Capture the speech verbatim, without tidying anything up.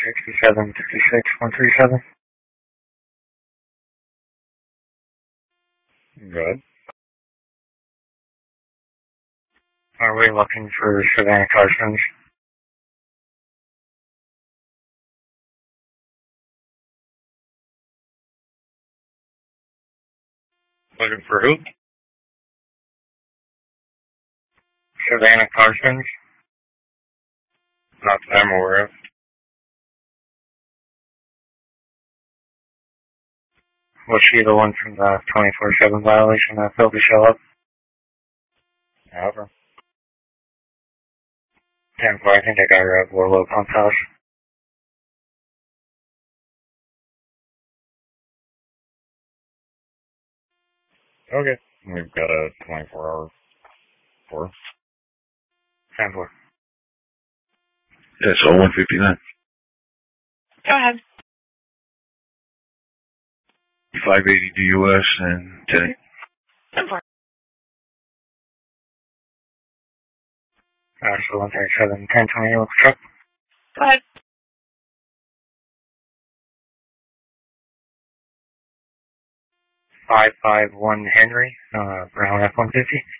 sixty-seven fifty-six one three seven. Good. Are we looking for Savannah Carsons? Looking for who? Savannah Carsons? Not that I'm aware of. Was she the one from the twenty-four seven violation that failed to show up? However. ten four, I think I got her at Warlow Pump House. Okay. We've got a twenty-four hour for. ten four. Yes, oh one fifty-nine. Go ahead. five eighty D U S and ten. ten four. Actually, one thirty-seven, ten twenty, what's truck? Go ahead. five five one Henry, uh, Brown F one fifty.